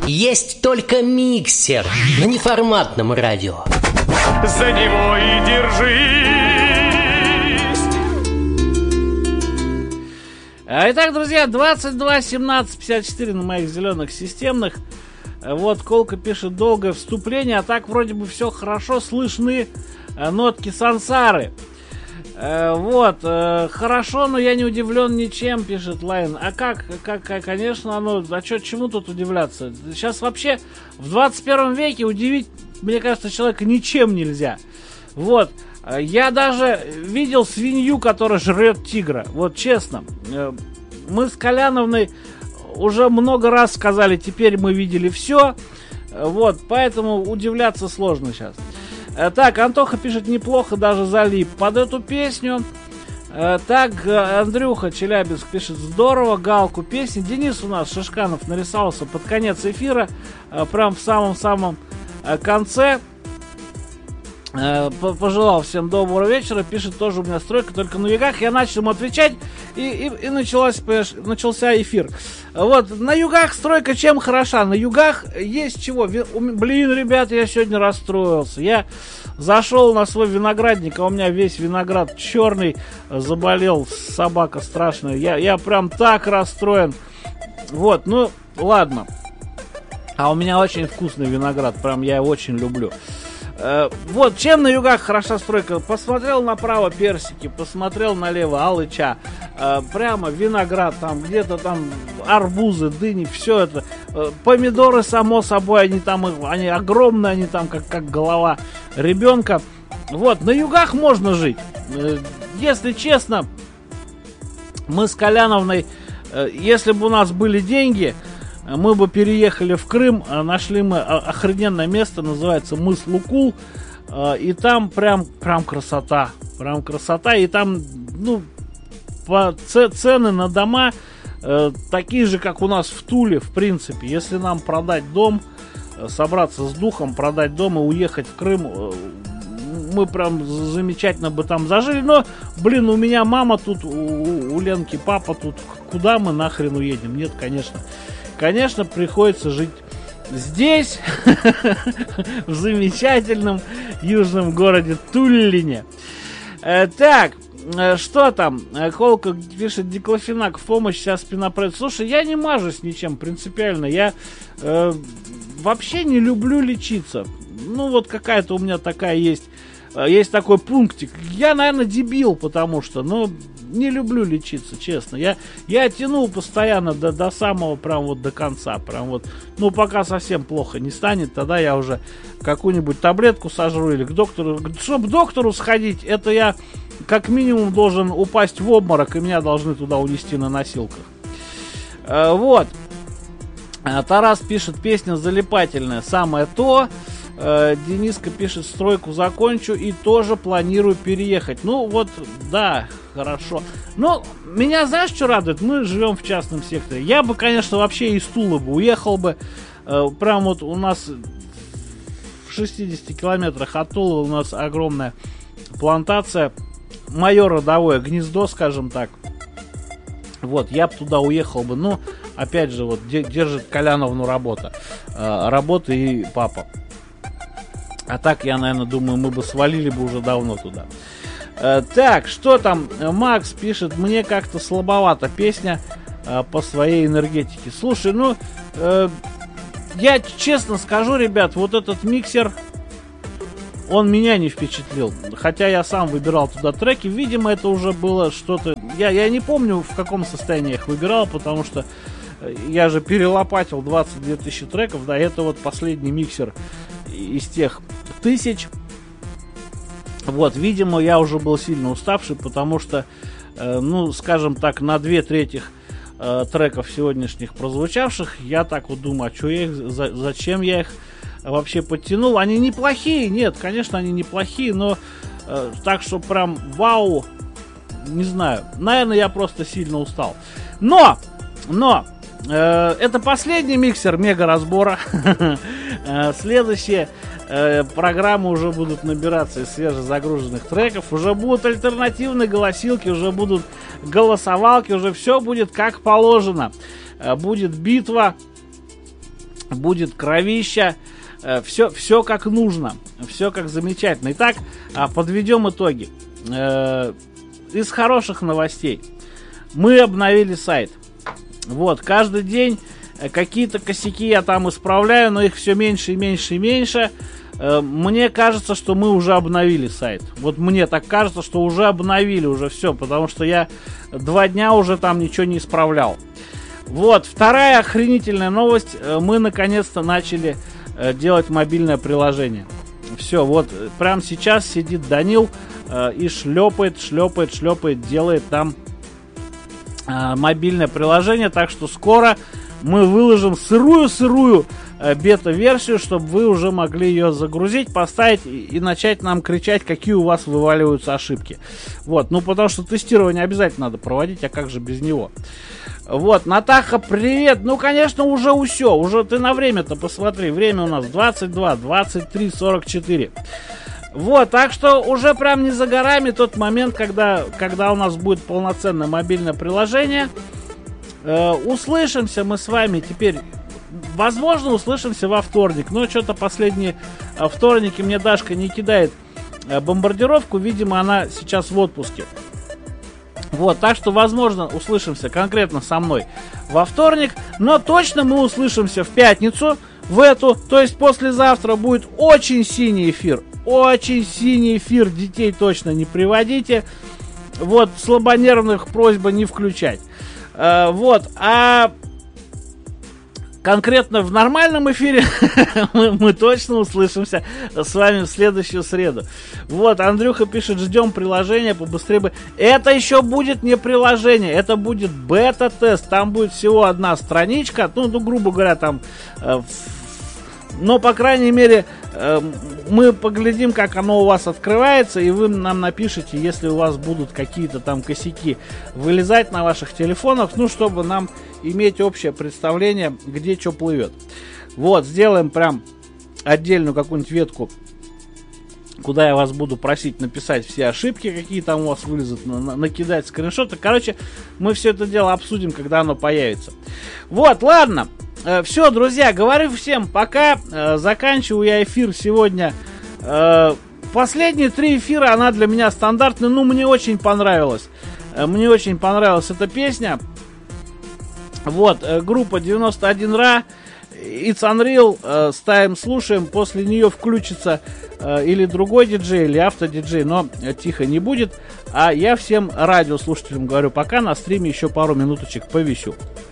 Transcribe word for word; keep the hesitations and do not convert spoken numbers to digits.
Есть только миксер на неформатном радио. За него и держись. Итак, друзья, двадцать два семнадцать пятьдесят четыре на моих зеленых системных. Вот, Колка пишет: долгое вступление, а так вроде бы все хорошо, слышны нотки сансары. Вот, хорошо, но я не удивлен ничем, пишет Лайн. А как, как, как, конечно, оно, а чё, чему тут удивляться? Сейчас вообще в двадцать первом веке удивить, мне кажется, человека ничем нельзя. Вот, я даже видел свинью, которая жрет тигра. Вот, честно, мы с Коляновной уже много раз сказали, теперь мы видели все. Вот, поэтому удивляться сложно сейчас. Так, Антоха пишет: неплохо, даже залип под эту песню. Так, Андрюха Челябинск пишет: здорово, галку песни. Денис у нас Шишканов нарисовался под конец эфира, прям в самом-самом конце. Пожелал всем доброго вечера. Пишет: тоже у меня стройка, только на югах. Я начал ему отвечать, и, и, и началась, начался эфир. Вот, на югах стройка чем хороша? На югах есть чего. Блин, ребята, я сегодня расстроился. Я зашел на свой виноградник, а у меня весь виноград черный. Заболел, собака страшная. Я, я прям так расстроен. Вот, ну, ладно. А у меня очень вкусный виноград. Прям я его очень люблю. Вот, чем на югах хороша стройка? Посмотрел направо — персики, посмотрел налево — алыча, прямо виноград, там где-то там арбузы, дыни, все это. Помидоры, само собой, они там, они огромные, они там как, как голова ребенка. Вот, на югах можно жить. Если честно, мы с Коляновной, если бы у нас были деньги, мы бы переехали в Крым, нашли мы охрененное место, называется мыс Лукул, и там прям, прям красота, прям красота, и там, ну, по цены на дома такие же, как у нас в Туле, в принципе. Если нам продать дом, собраться с духом, продать дом и уехать в Крым, мы прям замечательно бы там зажили. Но, блин, у меня мама тут, у, у Ленки папа тут, куда мы нахрен уедем? Нет, конечно. Конечно, приходится жить здесь, в замечательном южном городе Туллине. Так, что там? Колка пишет: диклофенак в помощь, сейчас спинопред. Слушай, я не мажусь ничем принципиально. Я э, вообще не люблю лечиться. Ну, вот какая-то у меня такая есть. Есть такой пунктик. Я, наверное, дебил, потому что, ну, не люблю лечиться, честно. Я, я тянул постоянно до, до самого, прям вот до конца. Прям вот, ну, пока совсем плохо не станет, тогда я уже какую-нибудь таблетку сожру или к доктору. Чтобы к доктору сходить, это я как минимум должен упасть в обморок, и меня должны туда унести на носилках. Э, вот. Тарас пишет: песня залипательная, самое то. Дениска пишет: стройку закончу и тоже планирую переехать. Ну вот, да, хорошо. Но меня, знаешь, что радует? Мы живем в частном секторе. Я бы, конечно, вообще из Тулы бы уехал бы. Прям вот у нас в шестидесяти километрах от Тулы у нас огромная плантация. Мое родовое гнездо, скажем так. Вот, я бы туда уехал бы. Но, опять же, вот держит Коляновну работа. Работа и папа. А так, я, наверное, думаю, мы бы свалили бы уже давно туда. Э, так, что там? Макс пишет: мне как-то слабовата песня э, по своей энергетике. Слушай, ну, э, я честно скажу, ребят, вот этот миксер, он меня не впечатлил. Хотя я сам выбирал туда треки. Видимо, это уже было что-то... Я, я не помню, в каком состоянии я их выбирал, потому что я же перелопатил двадцать две тысячи треков. Да, это вот последний миксер из тех тысяч. Вот, видимо, я уже был сильно уставший, потому что, э, ну, скажем так, на две трети э, треков сегодняшних прозвучавших, я так вот думаю, а что я их, за, зачем я их вообще подтянул? Они неплохие, нет, конечно, они неплохие, но э, так, что прям вау, не знаю, наверное, я просто сильно устал. Но, но, э, это последний миксер мега разбора. Следующие программы уже будут набираться из свежезагруженных треков, уже будут альтернативные голосилки, уже будут голосовалки, уже все будет как положено. Будет битва будет кровища, э, все, все как нужно, все как замечательно. Итак, э, подведем итоги. Э, из хороших новостей. Мы обновили сайт. Вот, каждый день э, какие-то косяки я там исправляю, но их все меньше и меньше и меньше. Э, мне кажется, что мы уже обновили сайт. Вот мне так кажется, что уже обновили, уже все, потому что я два дня уже там ничего не исправлял. Вот, вторая охренительная новость. Мы наконец-то начали э, делать мобильное приложение. Все, вот, прямо сейчас сидит Данил э, и шлепает, шлепает, шлепает, делает там э, мобильное приложение. Так что скоро мы выложим сырую-сырую э, бета-версию, чтобы вы уже могли ее загрузить, поставить и, и начать нам кричать, какие у вас вываливаются ошибки. Вот, ну потому что тестирование обязательно надо проводить, а как же без него? Вот, Натаха, привет. Ну, конечно, уже усё. Уже ты на время-то посмотри. Время у нас двадцать два, двадцать три, сорок четыре. Вот, так что уже прям не за горами тот момент, когда, когда у нас будет полноценное мобильное приложение. Э, услышимся мы с вами теперь. Возможно, услышимся во вторник. Но что-то последние э, вторники мне Дашка не кидает э, бомбардировку. Видимо, она сейчас в отпуске. Вот, так что, возможно, услышимся конкретно со мной во вторник, но точно мы услышимся в пятницу, в эту, то есть послезавтра будет очень синий эфир, очень синий эфир, детей точно не приводите, вот, слабонервных просьба не включать, э, вот, а конкретно в нормальном эфире мы, мы точно услышимся с вами в следующую среду. Вот, Андрюха пишет, ждем приложение, побыстрее бы. Это еще будет не приложение, это будет бета-тест. Там будет всего одна страничка, ну, ну грубо говоря, там... Э, но, по крайней мере, э, мы поглядим, как оно у вас открывается, и вы нам напишите, если у вас будут какие-то там косяки вылезать на ваших телефонах, ну, чтобы нам иметь общее представление, где что плывет. Вот, сделаем прям отдельную какую-нибудь ветку, куда я вас буду просить написать все ошибки, какие там у вас вылезут, на- на- накидать скриншоты. Короче, мы все это дело обсудим, когда оно появится. Вот, ладно. Э, все, друзья, говорю всем пока. Э, заканчиваю я эфир сегодня. Э, последние три эфира, она для меня стандартная. Ну, мне очень понравилась. Э, мне очень понравилась эта песня. Вот, э, группа девяносто один ра, It's Unreal, э, ставим, слушаем, после нее включится э, или другой диджей, или автодиджей, но э, тихо не будет. А я всем радиослушателям говорю пока, на стриме еще пару минуточек повещу.